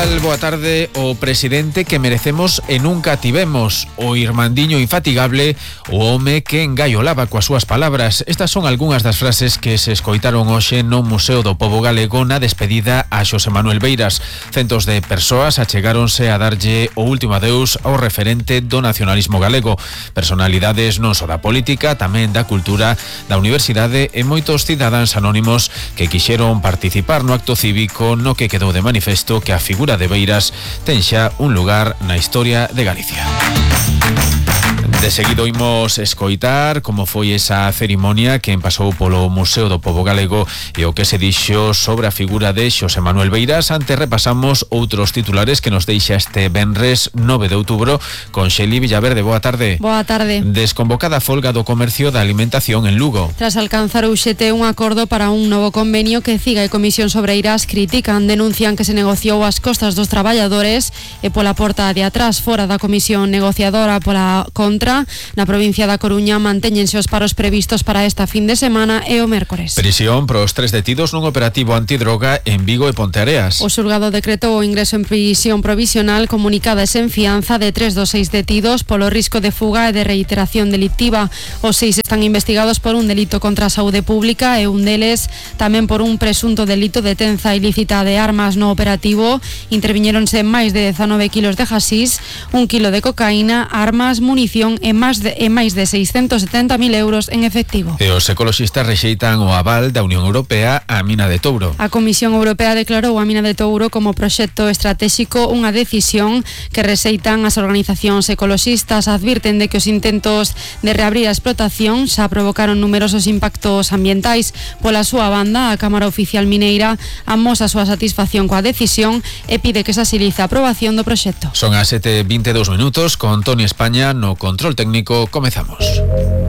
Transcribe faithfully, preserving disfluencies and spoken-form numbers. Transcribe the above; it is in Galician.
Boa tarde. O presidente que merecemos e nunca tivemos, o irmandiño infatigable, o home que engaiolaba coas súas palabras. Estas son algunhas das frases que se escoitaron hoxe no Museo do Pobo Galego na despedida a Xosé Manuel Beiras. Centos de persoas achegáronse a darlle o último adeus ao referente do nacionalismo galego. Personalidades non só da política, tamén da cultura, da universidade e moitos cidadáns anónimos que quixeron participar no acto cívico no que quedou de manifesto que a figura de Beiras ten xa un lugar na historia de Galicia. De seguido imos escoitar como foi esa cerimonia que pasou polo Museo do Pobo Galego e o que se dixo sobre a figura de Xosé Manuel Beiras. Antes repasamos outros titulares que nos deixa este venres nove de outubro con Xeli Villaverde. Boa tarde. Boa tarde. Desconvocada folga do comercio da alimentación en Lugo. Tras alcanzar o U X T un acordo para un novo convenio que Ciga e Comisión Sobreiras critican, denuncian que se negociou ás costas dos traballadores e pola porta de atrás, fora da comisión negociadora. Pola contra, na provincia da Coruña mantéñense os paros previstos para esta fin de semana e o mércores. Prisión pros tres detidos nun operativo antidroga en Vigo e Ponteareas. O xulgado decretou o ingreso en prisión provisional comunicada e sen fianza de tres dos seis detidos polo risco de fuga e de reiteración delictiva. Os seis están investigados por un delito contra a saúde pública e un deles tamén por un presunto delito de tenza ilícita de armas. No operativo interviñéronse máis de dezanove kilos de hasís, un kilo de cocaína, armas, munición e máis de, e máis de seiscentos setenta mil euros en efectivo. E os ecoloxistas rexeitan o aval da Unión Europea á mina de Touro. A Comisión Europea declarou a mina de Touro como proxecto estratéxico, unha decisión que rexeitan as organizacións ecoloxistas. Advirten de que os intentos de reabrir a explotación xa provocaron numerosos impactos ambientais. Pola súa banda, a Cámara Oficial Mineira amosa a súa satisfacción coa decisión e pide que se axilice a aprobación do proxecto. Son as sete e vinte e dous minutos con Toni España no control técnico. Comezamos.